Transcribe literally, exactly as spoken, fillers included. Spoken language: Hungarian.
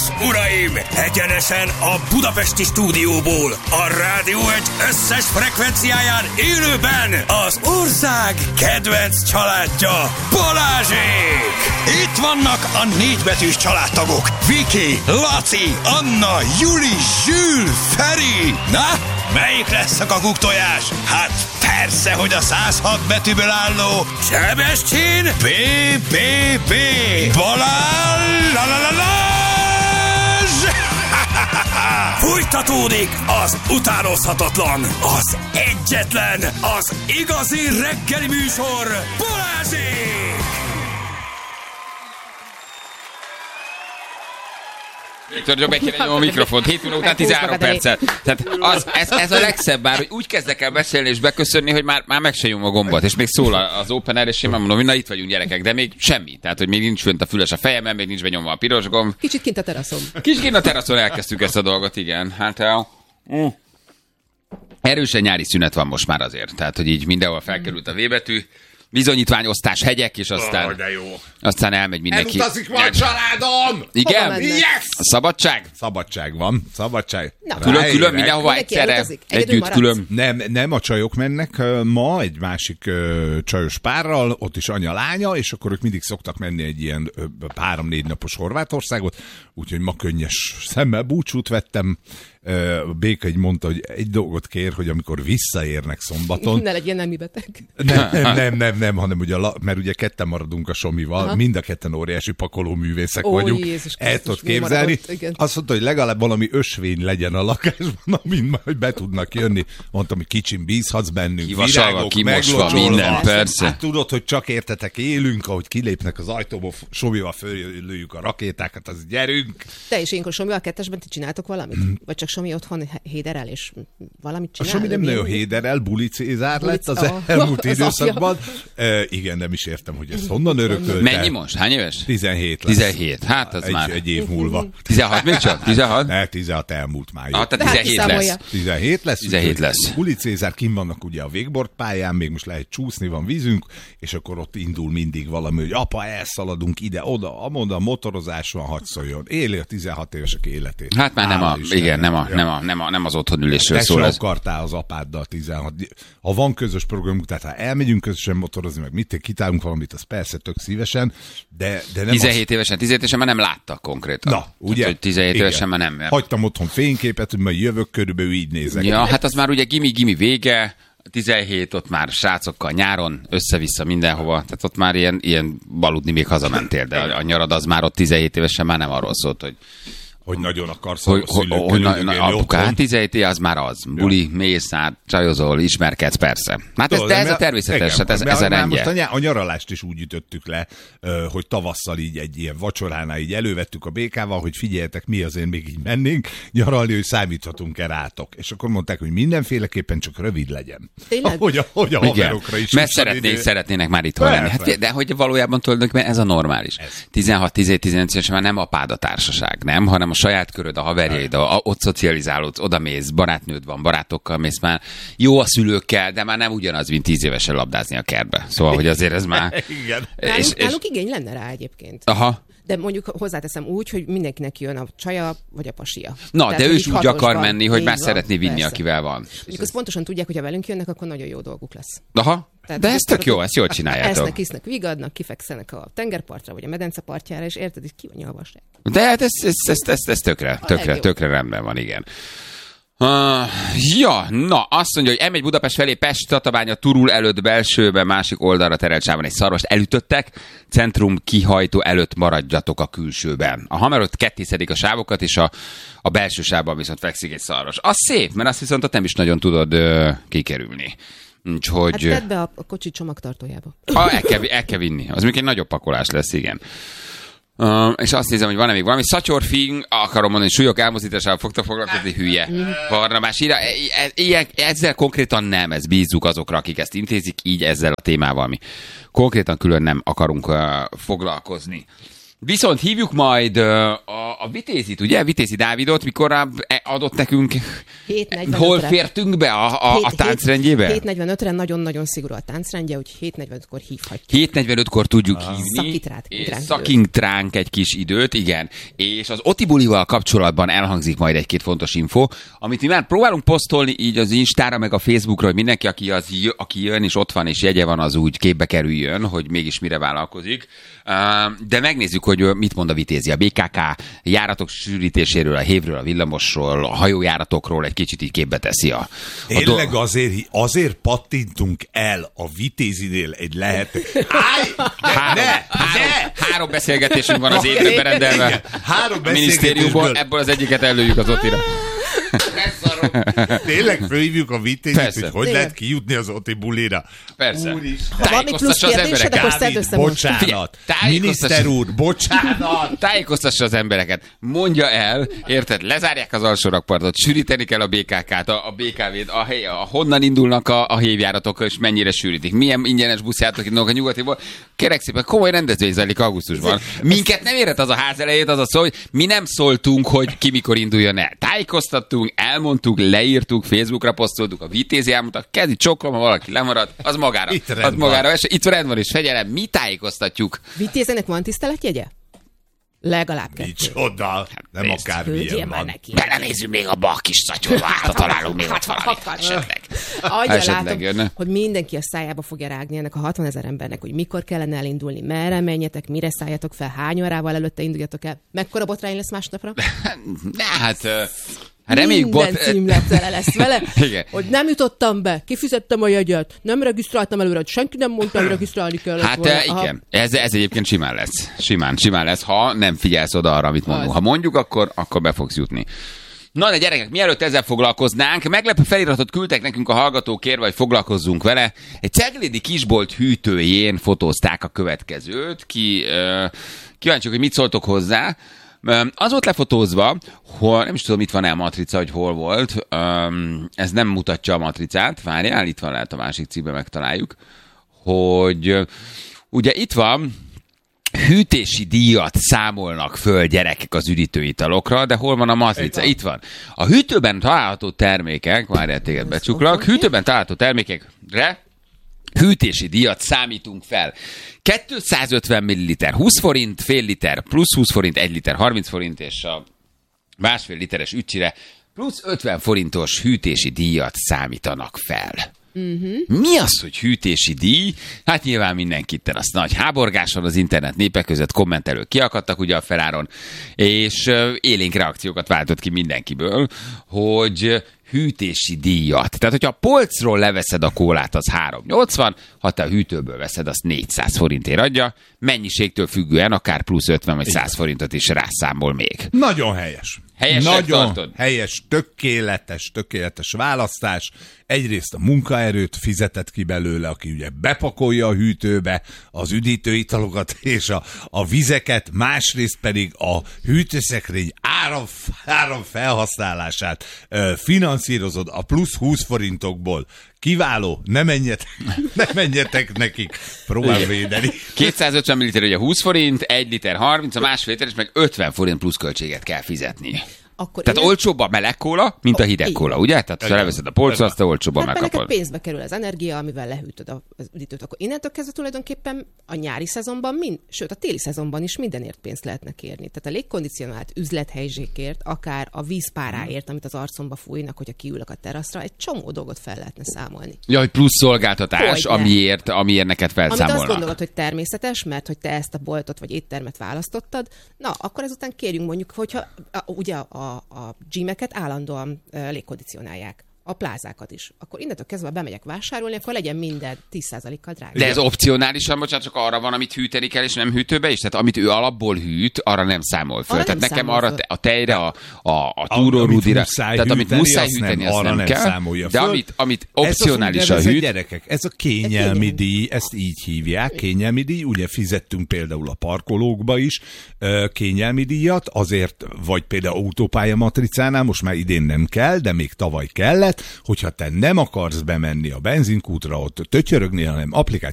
uraim! Egyenesen a budapesti stúdióból, a Rádió egy összes frekvenciáján élőben az ország kedvenc családja, Balázsék! Itt vannak a négybetűs családtagok, Viki, Laci, Anna, Juli, Zsül, Feri. Na, melyik lesz a kakuktojás? Hát persze, hogy a száz hat betűből álló Sebestyén bé bé bé Balázs! La la la la! Fújtatódik az utánozhatatlan, az egyetlen, az igazi reggeli műsor, Balázsék! Viktor, jobb egy a mikrofont. hét óra után tizenhárom perccel. Tehát az, ez, ez a legszebb már, hogy úgy kezdek el beszélni és beköszönni, hogy már, már meg se nyom a gombot. És még szól az open air, és én már mondom, hogy na itt vagyunk gyerekek, de még semmi. Tehát, hogy még nincs fönt a füles a fejemen, még nincs benyomva a piros gomb. Kicsit kint a teraszon. Kicsit kint a teraszon elkezdtük ezt a dolgot, igen. Hát el... Mm. Erősen nyári szünet van most már azért. Tehát, hogy így mindenhol felkerült a V betű. Bizonyítványosztás, hegyek, és aztán, oh, de jó. aztán elmegy mindenki. Elutazik ma a családom! Igen? Yes! A szabadság? Szabadság van, szabadság. Külön-külön, mindenhova egyszerre, együtt külön. Nem, nem a csajok mennek ma egy másik uh, csajos párral, ott is anya-lánya, és akkor ők mindig szoktak menni egy ilyen uh, három-négy napos Horvátországot, úgyhogy ma könnyes szemmel búcsút vettem. A Béka így mondta, hogy egy dolgot kér, hogy amikor visszaérnek szombaton... Ne legyen nemi beteg. Nem, nem, nem, nem, nem hanem ugye, mert ugye ketten maradunk a Somival, aha, mind a ketten óriási pakoló művészek Ó, vagyunk. Jézus, el tudod képzelni. Azt mondta, hogy legalább valami ösvény legyen a lakásban, amin majd be tudnak jönni. Mondtam, hogy kicsim bízhatsz bennünk. Kivasalva, kimosva, minden, persze. Hát tudod, hogy csak értetek élünk, ahogy kilépnek az ajtóból, Somival föllőjük a rakétákat, az gyerünk. Te és énkor Somival kettesben ti csináltok valamit? Mm. Vagy csak Somi otthon héderel, és valamit csinál? A Somi nem nagyon héderel, Buli Cézár lett az oh, elmúlt az időszakban. E, igen, nem is értem, hogy ez honnan örökölte. Mennyi most? Hány éves? tizenhét lesz. tizenhét, hát az egy, már. Egy év múlva. tizenhat még csak? tizenhat? Ne, tizenhat elmúlt május. Ah, tehát tizenhét lesz. tizenhét lesz. tizenhét lesz. Buli Cézár kim vannak ugye a wakeboard pályán, még most lehet csúszni, van vízünk, és akkor ott indul mindig valami, hogy apa, elszaladunk ide, oda, amoda, motorozás van, hadd szóljon. Éli a tizenhat évesek életét. Hát már nem a, igen, nem a, nem, a, nem, a, nem az otthonülésről szól. Te se akartál az apáddal tizenhat. Ha van közös programunk, tehát ha elmegyünk közösen motorozni, meg mit kitálunk valamit, az persze tök szívesen, de, de nem tizenhét az... évesen, tizenhét évesen már nem láttak konkrétan. Na, ugye? Tehát, tizenhét évesen már nem. Mert... Hagytam otthon fényképet, hogy majd jövök, körülbelül így nézek. Ja, hát az már ugye gimi-gimi vége, tizenhét, ott már srácokkal nyáron, össze-vissza mindenhova, tehát ott már ilyen, ilyen baludni még hazamentél, de a nyarad az már ott tizenhét évesen már nem arról szólt, hogy hogy nagyon akarsz hogy, a szülőkkel hogy, hogy na, apuka, hát tizenhét az már az. Buli, ja. Mész át, csajozol, ismerkedsz, persze. Hát ez, de ez a természetes, igen, hát ez, ez a rendje. Most a, a nyaralást is úgy ütöttük le, hogy tavasszal így egy ilyen vacsoránál így elővettük a Békával, hogy figyeljetek, mi azért még így mennénk nyaralni, hogy számíthatunk-e rátok. És akkor mondták, hogy mindenféleképpen csak rövid legyen. Tényleg? Hogy a, hogy a haverokra is. Mert szeretnék, szeretnének már itt lenni. Hát, de hogy valójában tulajdonképpen ez a normális. tizenhat tizenhét tizenöt évesen már nem apád a társaság, nem, hanem a saját köröd, a haverjaid, a, ott szocializálódsz, oda mész, barátnőd van, barátokkal mész már. Jó a szülőkkel, de már nem ugyanaz, mint tíz évesen labdázni a kertbe. Szóval, hogy azért ez már... Igen. Nálunk, és, és... nálunk igény lenne rá egyébként. Aha. De mondjuk hozzáteszem úgy, hogy mindenkinek jön a csaja vagy a pasia. Na, tehát, de ő is úgy akar menni, hogy már van, szeretné vinni, persze. Akivel van. Mondjuk azt pontosan tudják, hogy ha velünk jönnek, akkor nagyon jó dolguk lesz. Aha. Tehát, de ez tök jó, ezt jól csináljátok. Esznek, isznek, vigadnak, kifekszenek a tengerpartra, vagy a medence partjára, és érted, hogy ki van nyolvasság. De hát ez, ez, ez, ez, ez tökre, tökre, tökre rendben van, igen. Uh, ja, na, azt mondja, hogy em egy Budapest felé Pest, Tatabánya, Turul előtt belsőbe, másik oldalra terelt sávon egy szarvast elütöttek, centrum kihajtó előtt maradjatok a külsőben. A hamar ott kettészedik a sávokat, és a, a belső sávban viszont fekszik egy szarvas. Az szép, mert azt viszont ott nem is nagyon tudod uh, kikerülni. Úgyhogy... Hát tedd be a, a kocsi csomagtartójába. Ah, el, kell, el kell vinni. Az még egy nagyobb pakolás lesz, igen. Uh, és azt nézem, hogy van-e még valami. Szatyorfing, akarom mondani, súlyok elmozdításával fogtok foglalkozni, hülye. Varnamás írja, ilyen, ezzel konkrétan nem, ez bízzuk azokra, akik ezt intézik, így ezzel a témával mi konkrétan külön nem akarunk uh, foglalkozni. Viszont hívjuk majd uh, a, a Vitézit, ugye? Vitézi Dávidot, mikor adott nekünk... Hol fértünk be a, a, a táncrendjébe? hét negyvenötre nagyon-nagyon szigorú a táncrendje, hogy hét negyvenötkor hívhatjuk. hét negyvenötkor tudjuk ah. hívni. Szakít Szakint ránk egy kis időt, igen. És az Otibulival kapcsolatban elhangzik majd egy-két fontos info, amit mi már próbálunk posztolni így az Instára, meg a Facebookra, hogy mindenki, aki, az, aki jön és ott van és jegye van, az úgy képbe kerüljön, hogy mégis mire vállalkozik. De megnézzük, hogy mit mond a Vitézi. A bé ká ká járatok sűrítéséről, a hévről, a villamosról, a hajójáratokról egy kicsit így képbe teszi a... a Tényleg do... azért, azért pattintunk el a Vitézinél egy lehet... Állj! Három, ne, három, ne! három beszélgetésünk van az étre berendelve. Három a minisztériumból, ebből az egyiket előjük az Otira. Tényleg fölhívjuk a Vitézit, hogy hogy lehet kijutni az Oti bulira. Persze. Tájékoztassa az embereket. Dávid, bocsánat. Miniszter úr, bocsánat. Tájékoztassa az embereket. Mondja el, érted, lezárják az alsórakpartot, sűríteni kell a bé ká ká-t, a bé ká vét, a, a, honnan indulnak a, a hévjáratok, és mennyire sűrítik. Milyen ingyenes buszjáratok indulnak a nyugatiból. Kérek szépen, komoly rendezvény zajlik augusztusban. Minket nem érhet az a ház elejét, az a szó, hogy mi nem szóltunk, hogy ki mikor induljon el. Tájékoztattunk, elmondtuk, leírtuk, Facebookra posztoltuk, a Vitézi elmondtak, kezdj csoklom, ha valaki lemaradt, az magára. Itt az magára esett. Itt rend van, és fegyelem, mi tájékoztatjuk. Vitézenek van tiszteletjegye? Legalább kettő. Micsoda, hát nem akármilyen van. Belenézzünk még abba a kis szatyorba, hát találunk még ott valamit. Esetleg. Annyira látom, jönne. Hogy mindenki a szájába fogja rágni ennek a hatvanezer embernek, hogy mikor kellene elindulni, merre menjetek, mire szálljatok fel, hány órával előtte induljatok el. Mekkora botrány lesz másnapra? Hát... Hát reméljük, minden bot... címletele lesz vele, hogy nem jutottam be, kifizettem a jegyet, nem regisztráltam előre, senki nem mondta, hogy regisztrálni kell. Hát volna. Igen, ez, ez egyébként simán lesz. Simán, simán lesz, ha nem figyelsz oda arra, amit mondunk. Ha mondjuk, akkor, akkor be fogsz jutni. Na de gyerekek, mielőtt ezzel foglalkoznánk, meglepő feliratot küldtek nekünk a hallgatók kérve, hogy foglalkozzunk vele. Egy ceglédi kisbolt hűtőjén fotózták a következőt. Ki, uh, kíváncsiak, hogy mit szóltok hozzá. Az volt lefotózva, hogy nem is tudom, itt van-e a matrica, hogy hol volt. Ez nem mutatja a matricát. Várjál, itt van, lehet a másik cikkben megtaláljuk. Hogy ugye itt van, hűtési díjat számolnak föl gyerekek az üdítőitalokra, de hol van a matrica? Itt van. A hűtőben található termékek, várjál, téged becsuklak, hűtőben található termékekre hűtési díjat számítunk fel. kétszázötven milliliter húsz forint, fél liter plusz húsz forint, egy liter harminc forint, és a másfél literes ücsire plusz ötven forintos hűtési díjat számítanak fel. Uh-huh. Mi az, hogy hűtési díj? Hát nyilván mindenkit azt nagy háborgáson az internet népek között kommentelők kiakadtak ugye a feláron, és élénk reakciókat váltott ki mindenkiből, hogy hűtési díjat. Tehát, hogyha a polcról leveszed a kólát, az három nyolcvan, ha te a hűtőből veszed, azt négyszáz forintért adja, mennyiségtől függően akár plusz ötven vagy száz forintot is rászámol még. Nagyon helyes. Helyesnek Nagyon tartod? helyes, tökéletes, tökéletes választás. Egyrészt a munkaerőt fizetett ki belőle, aki ugye bepakolja a hűtőbe az üdítőitalokat és a, a vizeket, másrészt pedig a hűtőszekrény áram, áram felhasználását ö, finanszírozod a plusz húsz forintokból. Kiváló, ne menjetek, ne menjetek nekik, próbál védeni. kétszázötven milliliter ugye húsz forint, egy liter harminc, a másfél liter, és meg ötven forint plusz költséget kell fizetni. Akkor Tehát innen... olcsóbb a meleg kóla, mint a hideg kóla, ugye? Tehát ha leveszed a polcra, azt te olcsóbban hát megkapod. Pénzbe kerül az energia, amivel lehűtöd az üdítőt. Akkor innentől kezdve tulajdonképpen a nyári szezonban, mind, sőt a téli szezonban is mindenért pénzt lehetne kérni. Tehát a légkondicionált üzlethelyzsékért, akár a vízpáráért, amit az arcomba fújnak, hogyha kiülök a teraszra, egy csomó dolgot fel lehetne számolni. Ja, hogy plusz szolgáltatás, amiért, amiért neked felszámolnak. Amit azt gondolod, hogy természetes, mert hogy te ezt a boltot vagy éttermet választottad, na, akkor ezután kérjünk mondjuk, hogyha a, ugye a A, a gymeket állandóan uh, légkondicionálják. A plázákat is. Akkor innentől kezdve bemegyek vásárolni, akkor legyen minden tíz százalékkal drágább. De ez opcionálisan, bocsánat, csak arra van, amit hűteni kell, és nem hűtőbe is? Tehát amit ő alapból hűt, arra nem számol föl. Arra Tehát nem nekem számol arra te, a tejre, a, a, a túrórudira, tehát amit muszáj hűteni, azt nem, nem kell. De amit, amit opcionálisan hűt... Gyerekek, ez a kényelmi díj, ezt így hívják, kényelmi díj. Ugye fizettünk például a parkolókba is kényelmi díjat, azért, vagy például autópálya matricánál, most már idén nem kell, de még tavaly kellett, hogyha te nem akarsz bemenni a benzinkútra, ott tötyörögni, hanem applikált